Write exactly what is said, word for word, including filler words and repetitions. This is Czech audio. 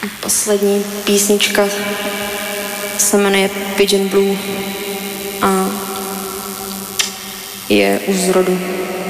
Poslední písnička se jmenuje Pigeon Blue a je u zrodu.